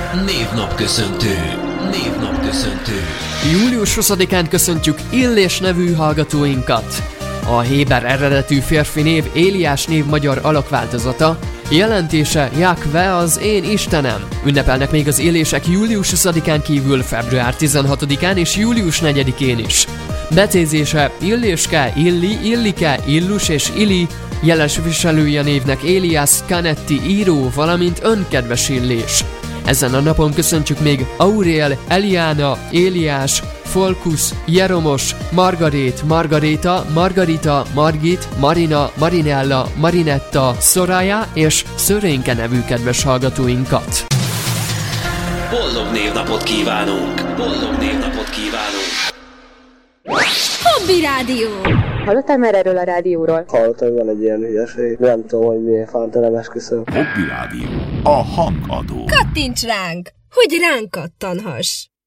Névnapköszöntő. Július 20-án köszöntjük Illés nevű hallgatóinkat. A héber eredetű férfi név Éliás név magyar alakváltozata, jelentése Jahve az én Istenem. Ünnepelnek még az élések július 20-án kívül február 16-án és július 4-én is. Becézése Illéske, Illi, Illike, Illus és Ili, jeles viselője névnek Éliás Canetti író, valamint önkedves Illés. Ezen a napon köszöntjük még Aurél, Eliána, Éliás, Folkusz, Jeromos, Margarét, Margaréta, Margarita, Margit, Marina, Marinella, Marinetta, Soraya és Szörénke nevű kedves hallgatóinkat. Boldog névnapot kívánunk! Hobby Rádió! Hallottál már erről a rádióról? Hallottam, van egy ilyen hülyeség. Nem tudom, hogy miért fánta, nem esküszöm. Hobby Rádió. A hangadó. Kattints ránk, hogy ránk kattanhass!